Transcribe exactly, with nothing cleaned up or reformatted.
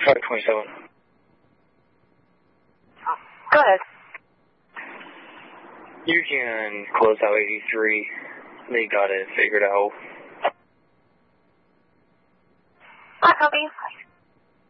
five twenty-seven. Go ahead. You can close out eighty-three. They got it figured out. I copy.